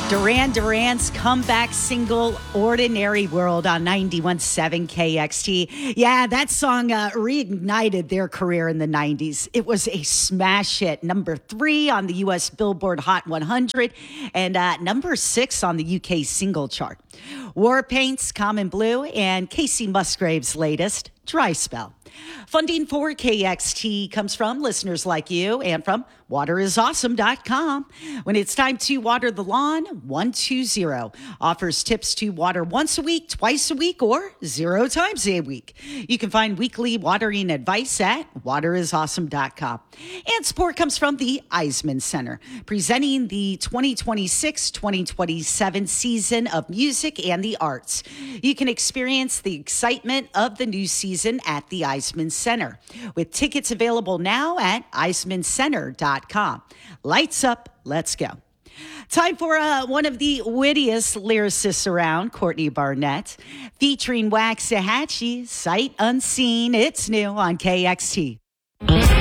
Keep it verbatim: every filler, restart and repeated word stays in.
Duran Duran's comeback single, Ordinary World, on ninety-one point seven K X T. Yeah, that song uh, reignited their career in the nineties. It was a smash hit, number three on the U S Billboard Hot one hundred and uh, number six on the U K single chart. Warpaint's Common Blue and Casey Musgrave's latest, Dry Spell. Funding for K X T comes from listeners like you and from water is awesome dot com. When it's time to water the lawn, one two zero offers tips to water once a week, twice a week, or zero times a week. You can find weekly watering advice at water is awesome dot com. And support comes from the Eisman Center, presenting the twenty twenty-six twenty twenty-seven season of music and the arts. You can experience the excitement of the new season at the Eisman Center, with tickets available now at eisman center dot com. Lights up, let's go. Time for uh, one of the wittiest lyricists around, Courtney Barnett, featuring Waxahachie, Sight Unseen. It's new on K X T.